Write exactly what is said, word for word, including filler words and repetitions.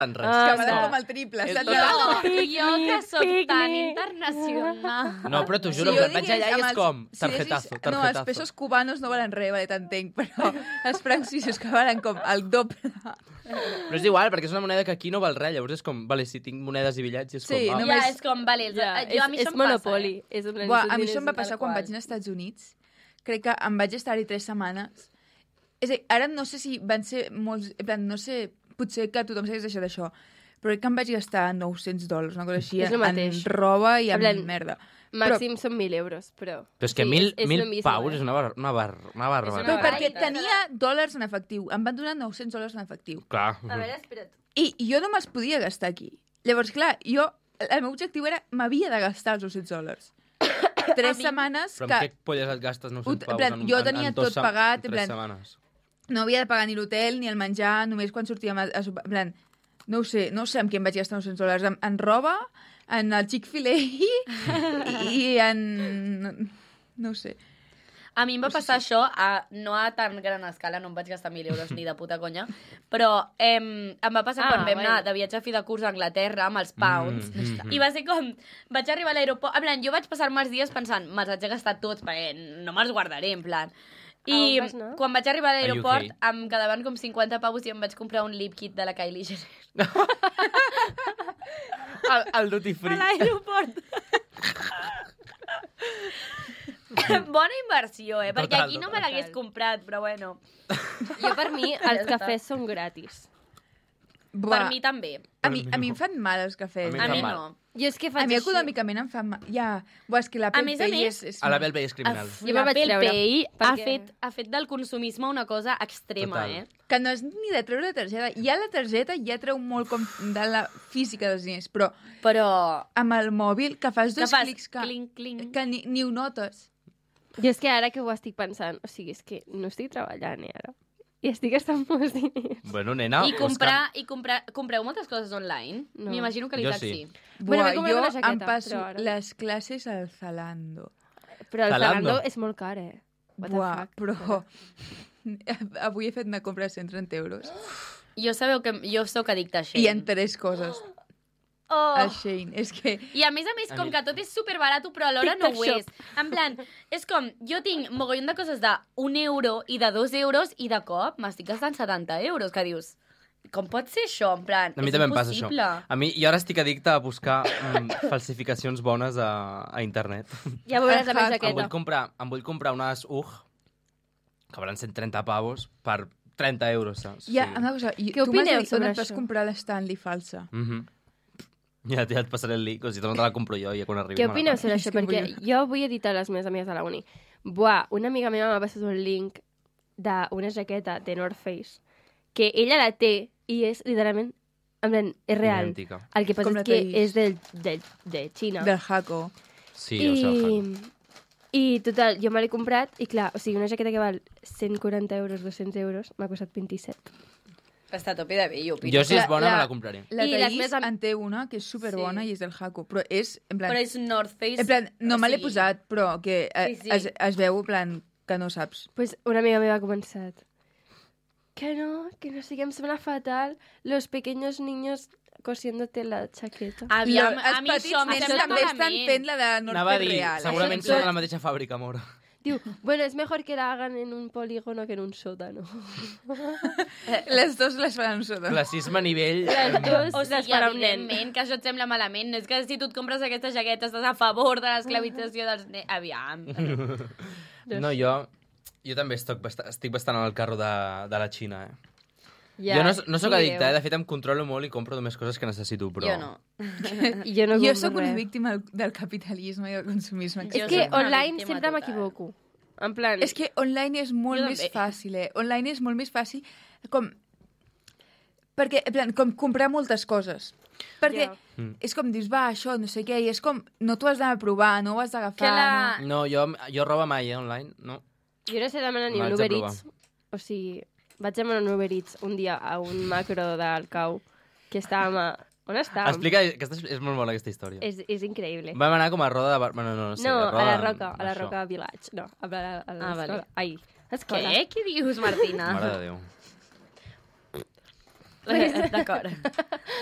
en res. Ah, Que valen no. com el triple, És saps? tot- No, Picnic, jo que sóc tan picnic. internacional. No, però t'ho juro, Si que jo vaig digués allà i amb és els- com si tarjetazo, diguessis- tarjetazo. No, els pesos cubanos no valen res, vale, t'entenc, però els francs suïssos que valen com el doble. Però és igual, perquè és una moneda que aquí no val res. Llavors és com, vale, si tinc monedes i bitllets, és com... Sí, ah, no- Ja, només- és com, vale, Ja, jo, a mi és, això és em passa, monopoli. eh? És en plan, Buah, són a mi diners això em va tal passar quan qual. vaig anar als Estats Units. Crec que em vaig estar-hi tres setmanes. És a dir, ara no sé si van ser molts... En plan, no sé, potser que tothom s'hagués deixat això, però crec que em vaig gastar nou-cents dòlars, una cosa així, És el en mateix. roba i en En plan, merda. Màxim són mil euros, però... Però és que sí, mil, és, és mil lo mismo, paus eh? és una, bar, una, bar, una barbaritat. Però una perquè barbaridad. tenia dòlars en efectiu. Em van donar nou-cents dòlars en efectiu. Clar. A veure, espera't. I jo no me'ls podia gastar aquí. Llavors, clar, jo... El meu objectiu era... M'havia de gastar els nou-cents dòlars. Tres mi- setmanes Però que... amb què polles et gastes nou-cents en paus plan, en, jo en, tenia en dos tot sem- pagat, en tres plan- setmanes? No havia de pagar ni l'hotel ni el menjar, només quan sortíem a, a sopar. En plan, no ho sé, no sé amb què em vaig gastar nou-cents dòlars. En, en roba, en el Chick-fil-A i, i en... No ho sé. A mi em va passar això, a, no a tan gran escala, no em vaig gastar mil euros ni de puta conya, però em, em va passar Ah, quan vam bueno. anar de viatge a fi de curs a Anglaterra amb els pounds, Mm, mm, i va ser com, vaig arribar a l'aeroport, en plan, jo vaig passar-me els dies pensant, me'ls haig de gastar tots, perquè no me'ls guardaré, en plan. I on vas anar? quan vaig arribar a l'aeroport A U K. em quedaven com cinquanta pavos i em vaig comprar un lip kit de la Kylie Jenner. El, el duty free. A l'aeroport. Bona inversió, eh? Perquè Total, aquí no total. me l'hagués comprat, però bueno. Jo, per mi, els cafès són gratis. Per mi també. A mi, a mi em fan mal els cafès. A mi A em mi fan mal. no. Jo és que A faig mi així. econòmicament em fan mal. Ja, buah, és que la A més a Pay més, és... és A la Bell Bay és criminal. Uf, Jo me la vaig treure, PayPay ha perquè- fet, ha fet del consumisme una cosa extrema, Total. eh? Que no és ni de treure la targeta. Ja la targeta ja treu molt com de la física dels diners, però Però... amb el mòbil que fas Que dos fas clics que, clinc, clinc. que ni, ni ho notes. Jo és que ara que ho estic pensant, o sigui, és que no estic treballant, eh, ara. I estic gastant molts diners. Bueno, nena... I pues comprar, i comprar... Compreu moltes coses online? No. M'imagino que Jo l'Isaac sí. sí. Bueno, Buah, m'he comprat jo una jaqueta, em passo però ara- les classes al Zalando. Però el Zalando. Zalando és molt car, eh? What the Buah, fuck, però... Avui he fet una compra de cent trenta euros. Jo sabeu que jo sóc addicta a Shein. I en tres coses. Oh. Al Shein. És que... I a més a més, A com mi- que tot és superbarato, però alhora no TikTok ho és. En plan, és com, jo tinc mogollon de coses de un euro i de dos euros i de cop m'estic gastant setanta euros, que dius, com pot ser això? En plan, A mi és també em passa això. impossible. A mi, jo ara estic addicte a buscar mm, falsificacions bones a, a internet. Ja veuràs la meva Em Em vull jaqueta. comprar, em vull comprar unes U G que valen cent trenta pavos per trenta euros, saps? Ja, una cosa, i Què tu m'has de opineu dir sobre on et vas això? comprar l'Stanley falsa. Mhm. Ja, ja et passaré el link, o sigui, no te la compro jo, ja quan arribi. Què me la opineu compro. sobre És això? que Perquè vull- jo vull editar les meves amigues de la uni. Buah, una amiga meva m'ha passat un link d'una jaqueta de North Face que ella la té i és literalment, en plan, és real. Idèntica. El que passa Com la és que Thaís. és del, del, de Xina. Del Jaco. Sí, o sigui, I, I total, jo me l'he comprat i clar, o sigui, una jaqueta que val cent quaranta euros, dos-cents euros, m'ha costat vint-i-set. Està a tope de bé, jo opino. jo si és La- bona la- me la compraré. La I les Thaís més am- en té una que és superbona Sí. i és del Jaco, però és, en plan... Però és North Face... En plan, no o me l'he sigui, posat, però que eh, Sí, sí. Es, es veu, en plan, que no saps. Pues una amiga meva ha començat. Que no, que no sé què, em sembla fatal. Los pequeños niños cosiéndote la chaqueta. Aviam, Lo- a els mi petits això em nens sembla també estan malament. fent la de North Anava a Face dir, real. segurament eh? són de la mateixa fàbrica, amor. Diu, bueno, es mejor que la hagan en un polígono que en un sótano. Les dos les faran sota. Classisme a nivell... Les dos O les sigui, farà un nen. evidentment, que això et sembla malament. No és que si tu et compres aquesta jaqueta estàs a favor de l'esclavització dels nens. Aviam. No, jo, jo també estic, bast estic bastant al carro de, de la Xina, eh? Ja, jo no, no sóc sí, addicte, eh? Déu. De fet, em controlo molt i compro només coses que necessito, però... Jo no. I jo no Jo compro sóc una res. víctima del, del capitalisme i del consumisme. Jo És que sóc una online víctima sempre total. m'equivoco. En plan... És que online és molt Jo més també. fàcil, eh? Online és molt més fàcil com... Perquè, en plan, com comprar moltes coses. Perquè Ja. Mm. és com dius, va, això, no sé què, i és com, no t'ho has d'anar a provar, no ho has d'agafar, Que la- no... No, jo, jo roba mai, eh, online, no. Jo no sé demanar ni M'haig un de Uber provar. Eats. O sigui, vaig demanar un Uber Eats un dia a un macro del Cau que estàvem a... On estàvem? Explica, aquesta és, és molt bona, aquesta història. És, és increïble. Vam anar com a Roda de... Bar... Bueno, no, no sé. no, a Roda la de- Roca, a la això. Roca Village. No, a la, a la Ah, vale. escola. Ai, escola. Què? Què dius, Martina? Mare de Déu. D'acord.